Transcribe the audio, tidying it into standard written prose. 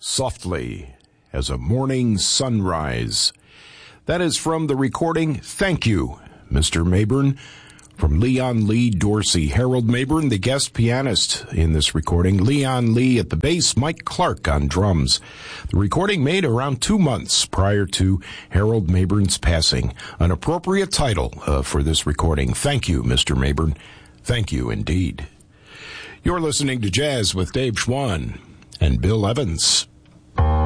softly as a morning sunrise. That is from the recording Thank You, Mr. Mabern, from Leon Lee Dorsey. Harold Mabern, the guest pianist in this recording. Leon Lee at the bass, Mike Clark on drums. The recording made around 2 months prior to Harold Mabern's passing. An appropriate title for this recording. Thank you, Mr. Mabern. Thank you indeed. You're listening to Jazz with Dave Schwann and Bill Evans.